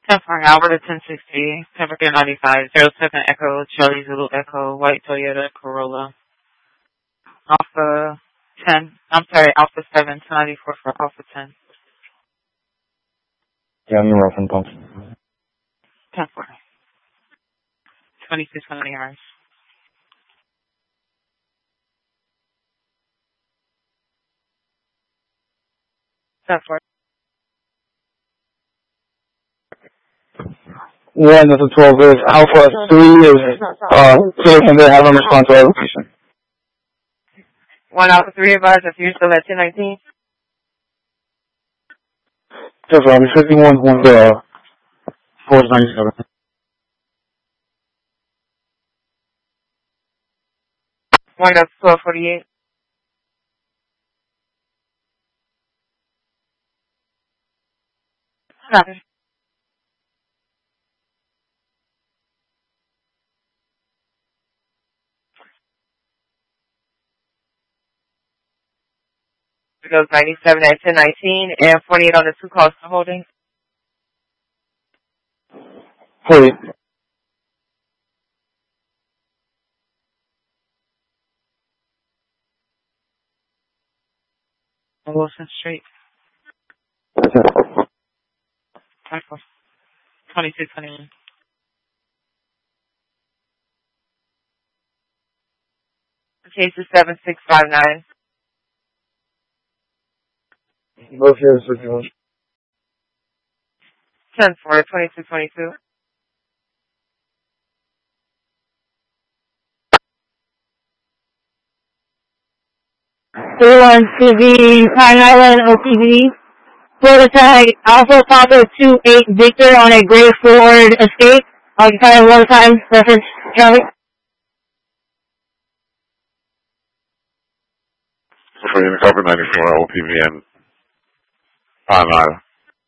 10 for Albert at 1060, temperature 95, 07 Echo, Charlie Zulu Echo, white Toyota Corolla. Alpha 7, 294 for Alpha 10. Yeah, I'm roughing pump. 10 for 2600 yards. That's for 1 is a 12 is Alpha 3 is, and they have them respond to our location. 1 Alpha 3 advised if you're still at 1019. Just I'm 51 1 497. 1 Alpha 1248. Copy. It goes 97 at 1019 and 48 on the 2 calls for holding. 40. Wilson Street. 2621. The case is 7659. Both here is 51. 10 for 2622. CV, Pine Island, OPV. Florida tag Alpha Papa 28 Victor on a gray Ford Escape. Occupying one time, reference traffic. For the cover 94 LPVN Pine Island.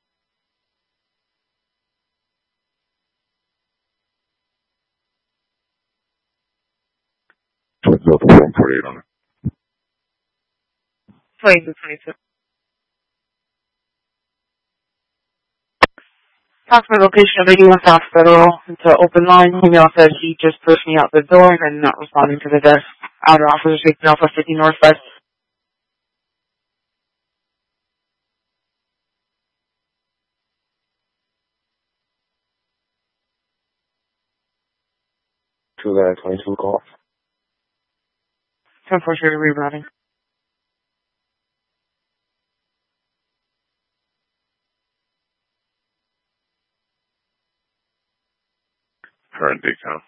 Towards the 148 on it. 2222. Approximate location of the U.S. hospital. It's an open line. Email says he just pushed me out the door and not responding to the desk. Outer officer taking off 50 northwest. To that 22 call. 10-4 rerouting. Current decon.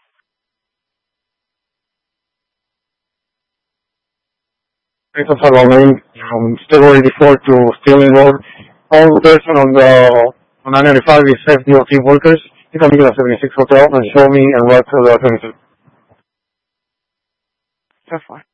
It's a following from February 84 to Stirling Road. All person on 995 is FDOT workers. You can make it a 76 hotel and show me and write to the 22. 10-4.